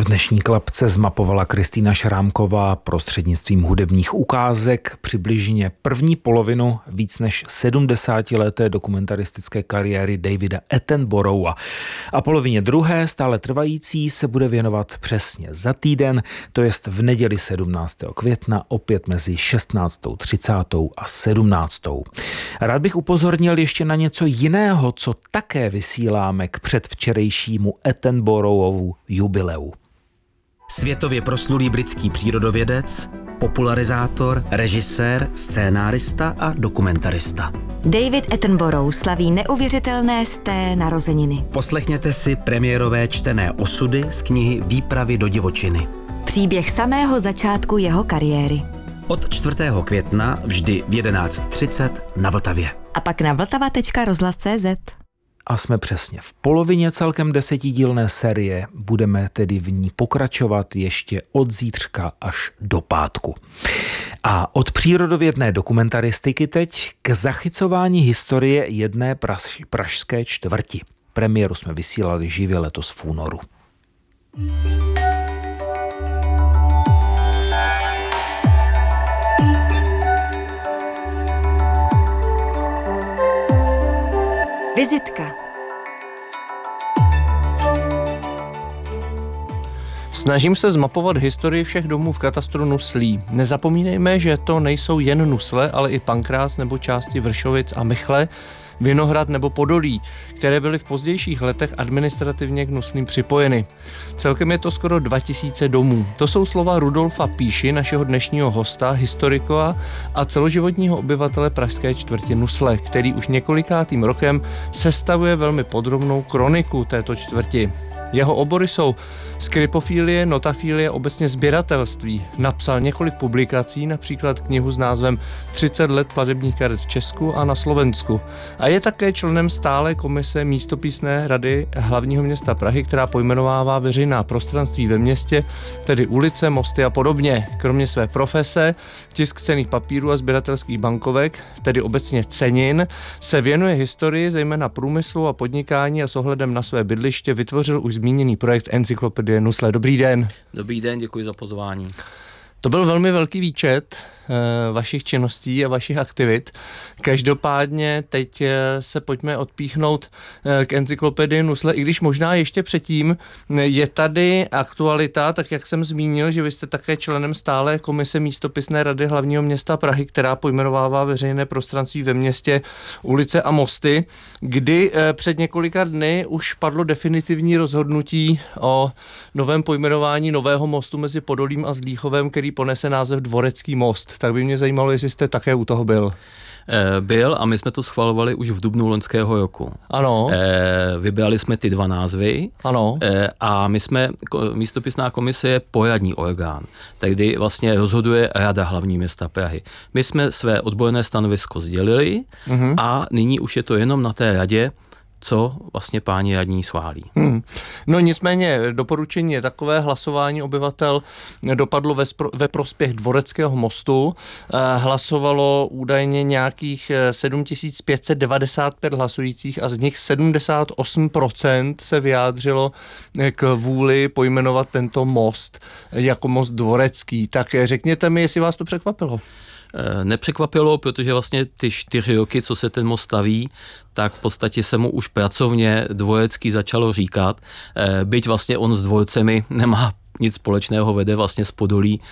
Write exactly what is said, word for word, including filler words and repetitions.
dnešní klapce zmapovala Kristýna Šrámková prostřednictvím hudebních ukázek přibližně první polovinu víc než sedmdesátileté dokumentaristické kariéry Davida Attenborougha. A polovině druhé, stále trvající, se bude věnovat přesně za týden, to jest v neděli sedmnáctého května, opět mezi šestnáctou třicátou a sedmnáctou. Rád bych upozornil ještě na něco jiného, co také vysíláme k předvčerejšímu Attenboroughvu jubileu. Světově proslulý britský přírodovědec, popularizátor, režisér, scénárista a dokumentarista. David Attenborough slaví neuvěřitelné sté narozeniny. Poslechněte si premiérové čtené osudy z knihy Výpravy do divočiny. Příběh samého začátku jeho kariéry. Od čtvrtého května vždy v jedenáct třicet na Vltavě. A pak na vltava tečka rozhlas tečka cé zet. A jsme přesně v polovině celkem desetidílné série. Budeme tedy v ní pokračovat ještě od zítřka až do pátku. A od přírodovědné dokumentaristiky teď k zachycování historie jedné praž, pražské čtvrti. Premiéru jsme vysílali živě letos v únoru. Vizitka. Snažím se zmapovat historii všech domů v katastru Nuslí. Nezapomínejme, že to nejsou jen Nusle, ale i Pankrác nebo části Vršovic a Michle, Vinohrad nebo Podolí, které byly v pozdějších letech administrativně k Nuslím připojeny. Celkem je to skoro dva tisíce domů. To jsou slova Rudolfa Píši, našeho dnešního hosta, historika a celoživotního obyvatele pražské čtvrti Nusle, který už několikátým rokem sestavuje velmi podrobnou kroniku této čtvrti. Jeho obory jsou skripofílie, notafílie, obecně sběratelství. Napsal několik publikací, například knihu s názvem třicet let platebních karet v Česku a na Slovensku. A je také členem stálé komise místopisné rady hlavního města Prahy, která pojmenovává veřejná prostranství ve městě, tedy ulice, mosty a podobně. Kromě své profese, tisk cenných papírů a sběratelských bankovek, tedy obecně cenin, se věnuje historii, zejména průmyslu a podnikání a s ohledem na své bydliště vytvořil už zmíněný projekt Encyklopedie Nusle. Dobrý den. Dobrý den, děkuji za pozvání. To byl velmi velký výčet e, vašich činností a vašich aktivit. Každopádně teď se pojďme odpíchnout e, k Encyklopedii Nusle, i když možná ještě předtím je tady aktualita, tak jak jsem zmínil, že vy jste také členem stálé komise místopisné rady hlavního města Prahy, která pojmenovává veřejné prostranství ve městě, ulice a mosty, kdy e, před několika dny už padlo definitivní rozhodnutí o novém pojmenování nového mostu mezi Podolím a Zlíchovem, který ponese název Dvorecký most. Tak by mě zajímalo, jestli jste také u toho byl. Byl a my jsme to schvalovali už v dubnu loňského roku. Ano. Vybrali jsme ty dva názvy. Ano. A my jsme, místopisná komise je poradní orgán, tedy vlastně rozhoduje Rada hlavní města Prahy. My jsme své odborné stanovisko sdělili uh-huh. a nyní už je to jenom na té radě, co vlastně páni radní schválí. Hmm. No nicméně doporučení je takové, hlasování obyvatel dopadlo ve, spro, ve prospěch Dvoreckého mostu. Eh, hlasovalo údajně nějakých sedm tisíc pět set devadesát pět hlasujících a z nich sedmdesát osm procent se vyjádřilo k vůli pojmenovat tento most jako most Dvorecký. Tak řekněte mi, jestli vás to překvapilo. Nepřekvapilo, protože vlastně ty čtyři roky, co se ten most staví, tak v podstatě se mu už pracovně Dvorecký začalo říkat, byť vlastně on s dvorcemi nemá nic společného, vede vlastně z Podolí